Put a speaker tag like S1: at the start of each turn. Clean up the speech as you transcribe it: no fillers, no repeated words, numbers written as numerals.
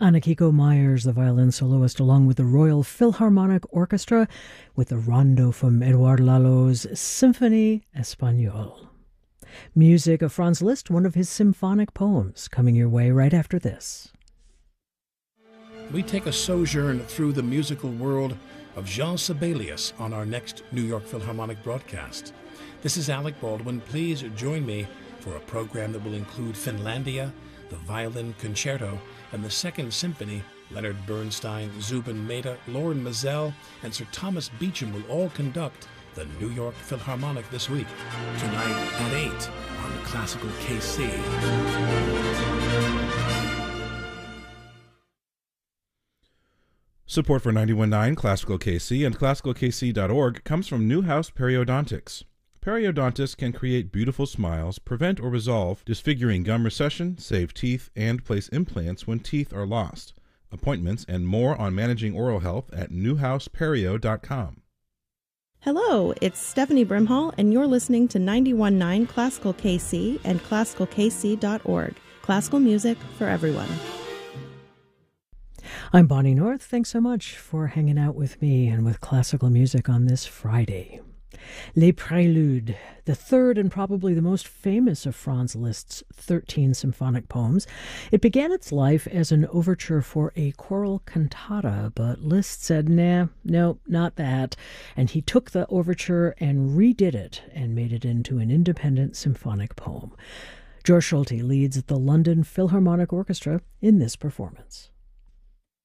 S1: Anakiko Myers, the violin soloist, along with the Royal Philharmonic Orchestra, with the rondo from Edouard Lalo's Symphonie Espagnole. Music of Franz Liszt, one of his symphonic poems, coming your way right after this.
S2: We take a sojourn through the musical world of Jean Sibelius on our next New York Philharmonic broadcast. This is Alec Baldwin. Please join me for a program that will include Finlandia, the Violin Concerto, and the Second Symphony. Leonard Bernstein, Zubin Mehta, Lauren Mazel, and Sir Thomas Beecham will all conduct the New York Philharmonic this week, tonight at 8 on Classical KC.
S3: Support for 91.9 Classical KC and ClassicalKC.org comes from Newhouse Periodontics. Periodontists can create beautiful smiles, prevent or resolve disfiguring gum recession, save teeth, and place implants when teeth are lost. Appointments and more on managing oral health at newhouseperio.com.
S4: Hello, it's Stephanie Brimhall, and you're listening to 91.9 Classical KC and ClassicalKC.org. Classical music for everyone.
S1: I'm Bonnie North. Thanks so much for hanging out with me and with classical music on this Friday. Les Préludes, the third and probably the most famous of Franz Liszt's 13 symphonic poems. It began its life as an overture for a choral cantata, but Liszt said, no, not that. And he took the overture and redid it and made it into an independent symphonic poem. George Solti leads the London Philharmonic Orchestra in this performance.